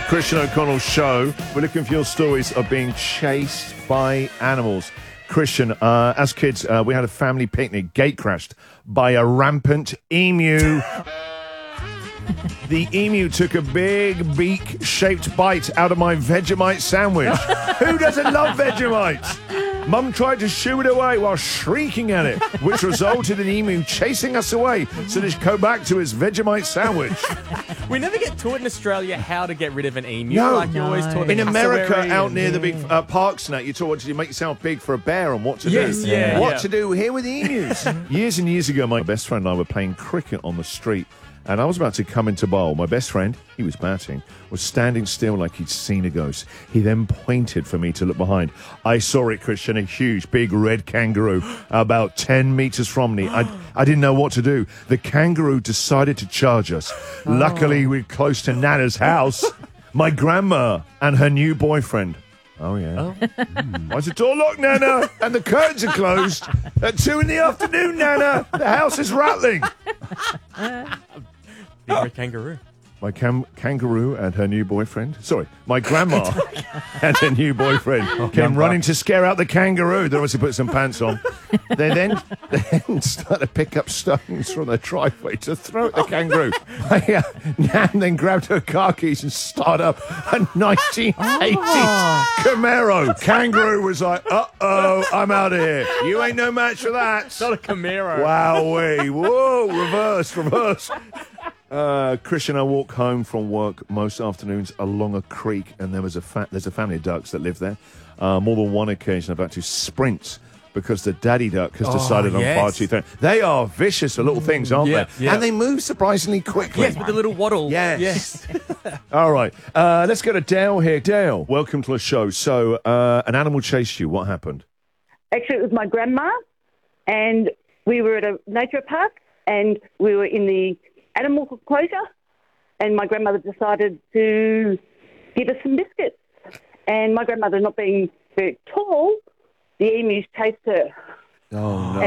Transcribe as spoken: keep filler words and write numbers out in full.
Christian O'Connell's show. We're looking for your stories of being chased by animals. Christian, uh, as kids, uh, we had a family picnic gate crashed by a rampant emu. The emu took a big beak-shaped bite out of my Vegemite sandwich. Who doesn't love Vegemite? Mum tried to shoo it away while shrieking at it, which resulted in emu chasing us away so that he'd go back to his Vegemite sandwich. We never get taught in Australia how to get rid of an emu. No. Like you always taught In America, cassowary out and- near the big uh, parks and that, you taught what to do, make yourself big for a bear and what to Yes, do. yeah, what yeah. to do here with the emus. Years and years ago, my best friend and I were playing cricket on the street, and I was about to come into bowl. My best friend, he was batting, was standing still like he'd seen a ghost. He then pointed for me to look behind. I saw it, Christian, a huge, big red kangaroo about ten metres from me. I, I didn't know what to do. The kangaroo decided to charge us. Oh. Luckily, we're close to Nana's house. My grandma and her new boyfriend. Oh, yeah. Oh. Mm. Why's the door locked, Nana? And the curtains are closed. At two in the afternoon, Nana. The house is rattling. Big red kangaroo. My cam- kangaroo and her new boyfriend. Sorry, my grandma and her new boyfriend came running to scare out the kangaroo. They obviously put some pants on. They then, they then started to pick up stones from the driveway to throw at the kangaroo. I, uh, Nan then grabbed her car keys and started up a nineteen eighties Camaro. Kangaroo was like, uh-oh, I'm out of here. You ain't no match for that. It's not a Camaro. Wowee. Whoa, reverse, reverse. Uh, Christian, I walk home from work most afternoons along a creek, and there was a fa- there's a family of ducks that live there. Uh, more than one occasion, I've had to sprint because the daddy duck has decided Oh, on yes. far too thin. They are vicious little things, aren't Yeah, they? yeah. And they move surprisingly quickly. Yes, with the little waddle. Yes. Yes. All right, uh, let's go to Dale here. Dale, welcome to the show. So, uh, an animal chased you. What happened? Actually, it was my grandma, and we were at a nature park, and we were in the animal enclosure, and my grandmother decided to give us some biscuits. And my grandmother, not being very tall, the emus chased her. Oh, no.